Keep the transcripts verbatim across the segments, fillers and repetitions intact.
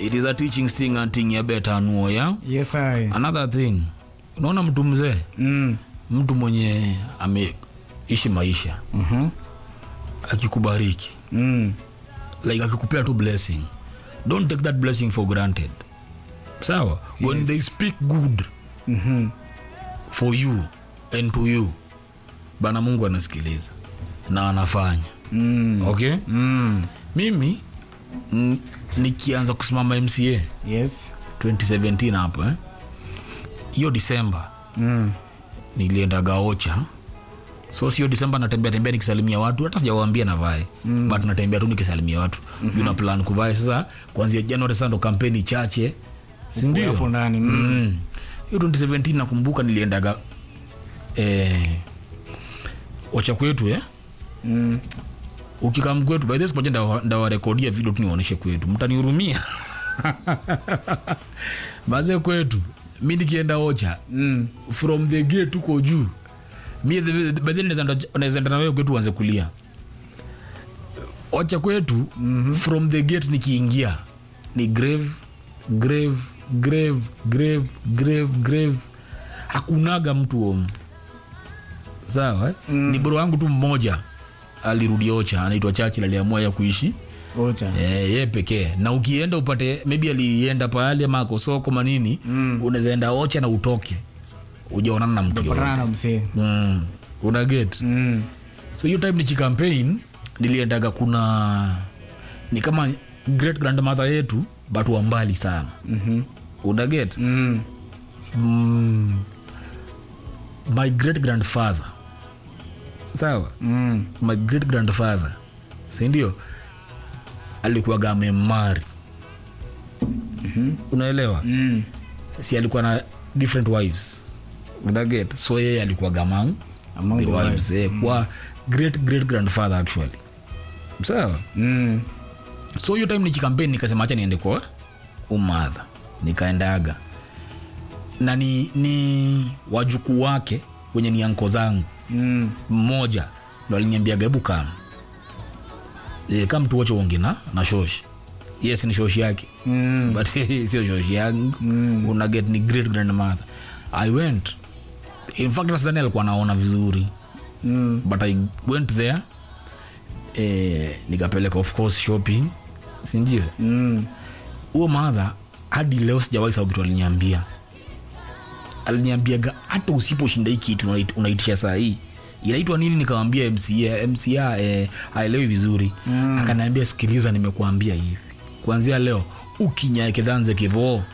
it is a teaching sting and thing ya better nuo ya. Yes I. Another thing, unaona mtu mzee, Mm. mtu mwenye ameishi maisha, Mhm. akikubariki, Mm. like akikupea tu blessing, don't take that blessing for granted. Sawa? Yes. When they speak good Mhm. for you and to you, bana Mungu anasikiliza na anafanya. Mm. Okay? Mm. Mimi n- nikianza kusimama M C A Yes. twenty seventeen hapo eh. Hiyo December Mm. nilienda Gaocha. So sio December natembea tembea nikisalimia watu, hata sijawaambia na vae. Mm. But natembea tu nikisalimia watu. Mm-hmm. Una plan kuvae sasa kuanzia January sasa ndo kampeni chache. Si ndio? Hapo ndani. Mm. Mm. Hiyo twenty seventeen nakumbuka nilienda ga eh Ocha kwetu eh. Mm. Ukikam kwetu by this point nda nda recordia video tu nionyeshe kwetu. Mtanihurumia. Baze kwetu mimi nikienda Ocha. Mm. From the gate tuko juu. Mimi by then naweza enda na wewe kwetu uanze kulia. Ocha kwetu mm-hmm. From the gate nikiingia ni grave grave grave grave grave grave. Hakunaga mtu om. Sawa eh? Mm. Ni bro wangu tu mmoja alirudi Ocha, anaitwa Churchill, aliamua ya kuishi Ocha. Eh, yeye pekee. Na ukienda upate maybe alienda pale ama soko manini, mm. unaweza enda Ocha na utoke. Ujaonana na mtu yote. Bana msee. Mm. Una get? Mm. So you time ni campaign niliendaga kuna ni kama great grandmother yetu but wa mbali sana. Mhm. Una get? Mm. Mm. My great grandfather. Sawa? Mm. My great grandfather. Si ndio? Alikuwa gamemari. Mhm. Unaelewa? Mm. Si alikuwa na different wives. Una get? So yeye alikuwa gamang Among the the wives, wives. eh, Mm. kwa great great grandfather actually. Sawa? Mm. So hiyo time nikikampeni nikasema acha niende kwa umadha. Nikaendaga. Na ni ni wajukuu wake wenye ni anko zangu. Mm. Mmoja ndo aliniambia hebu kama. Eh, kama tu wacho ongena na shoshi. Yes ni shoshi yake. Mm. But sio shoshi yangu. Mm. Una get ni great grandmother. I went. In fact Nasdani alikuwa anaona vizuri. Mm. But I went there. Eh, nikapeleka of course shopping. Si ndio? Mm. Huo mother hadi leo sijawahi sababu kitu aliniambia. Aliniambiaga hata usiposhinda hiki kitu unaitisha saa hii. Inaitwa nini? Nikamwambia M C A, M C A eh, haelewi vizuri. Mm. Akaniambia sikiliza, nimekuambia hivi. Kuanzia leo ukinyae kedhanze kivo.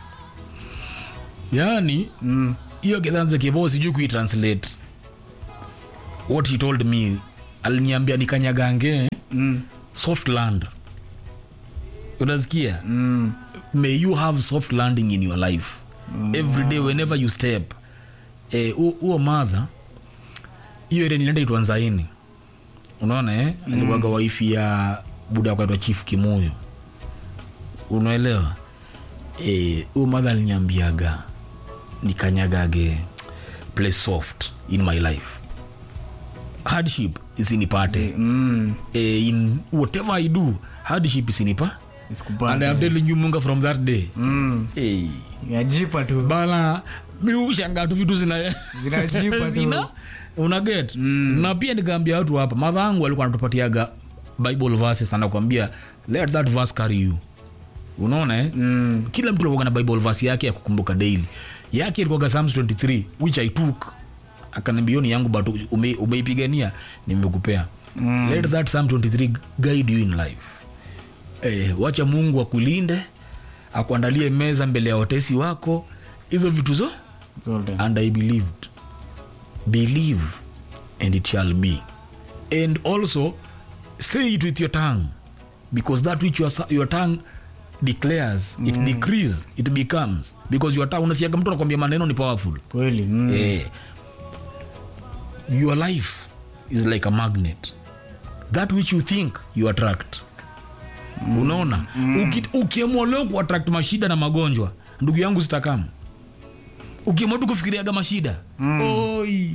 Yani mm. hiyo kedhanze kivo sijui kuitranslate. What he told me, aliniambia nikanyagange mm. soft land. Unasikia? Mm. May you have soft landing in your life. Mm. Every day whenever you step. Eh, huo mother hiyo ile nilienda itwanzaini. Unaona eh? Mm. Alikuwa wife ya buda kwa Chief Kimuyo. Unaelewa? Eh, huo mother aliniambiaga nikanyagage play soft in my life. Hardship isinipate. Mm. Eh, in whatever I do, hardship isinipa. Isikupate. And I'm telling you Munga from that day. Mm. Hey. Yajipa tu. Bana, mimi ushanga tu vitu zina zinajipa tu. Zina? Una get? Mm. Na pia nikaambia watu hapa, mother wangu alikuwa anatupatiaga Bible verses, anakuambia let that verse carry you. Unaona eh? Mm. Kila mtu alikuwa na Bible verse yake ya kukumbuka daily. Yake ilikuwa Psalms twenty-three which I took. Akaniambia ni yangu but ume, umeipigania nimekupea. Mm. Let that Psalm twenty-three guide you in life. Eh, wacha Mungu akulinde, akuandalie meza mbele ya watesi wako. Hizo vitu zo zote. And I believed. Believe and it shall be. And also say it with your tongue, because that which your, your tongue declares, mm. it decrees, it becomes. Because your tongue, unasiaga mtu anakuambia maneno ni powerful. Kweli. Mm. Eh, your life is like a magnet. That which you think you attract. Mm. Unaona? Mm. Ukiamua leo kuattract mashida na magonjwa, ndugu yangu zitakama. Ukiamua tu kufikiriaga mashida, mm. oi,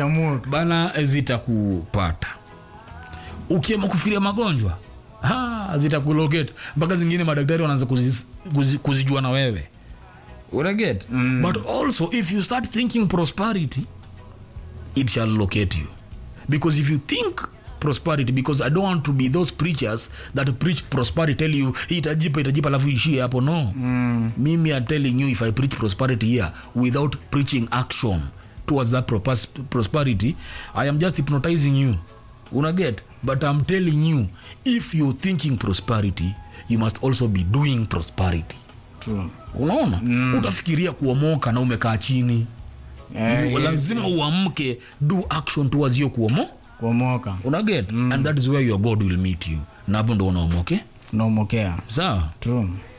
zitamuka bana, zitakupata. Ukiamua kufikiria magonjwa, ha, zitakulocate mpaka zingine madaktari wanaanza kuzi, kuzi, kuzijua na wewe unaget mm. But also if you start thinking prosperity it shall locate you because if you think prosperity because I don't want to be those preachers that preach prosperity tell you itajipa itajipa alafu ishie hapo no mm. Mimi are telling you if I preach prosperity here without preaching action towards that prosperity I am just hypnotizing you unaget but I'm telling you if you're thinking prosperity you must also be doing prosperity. True. Unaona mm. Utafikiria kuomoka na umekaa chini eh, you, lazima uamke do action towards your kuomo kuomoka unaget mm. And that is where your God will meet you na hapo ndo unaomoke unaomokea sawa. True.